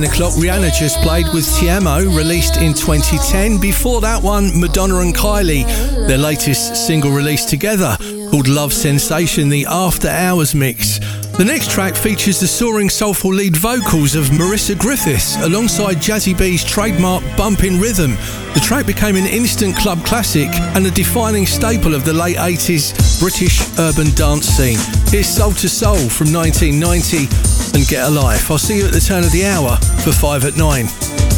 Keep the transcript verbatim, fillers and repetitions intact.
O'clock, Rihanna just played with Ti Amo, released in twenty ten. Before that one, Madonna and Kylie, their latest single released together, called Love Sensation, the After Hours mix. The next track features the soaring soulful lead vocals of Marissa Griffiths alongside Jazzy B's trademark bumping rhythm. The track became an instant club classic and a defining staple of the late eighties British urban dance scene. Here's Soul to Soul from nineteen ninety and Get a Life. I'll see you at the turn of the hour for five at nine.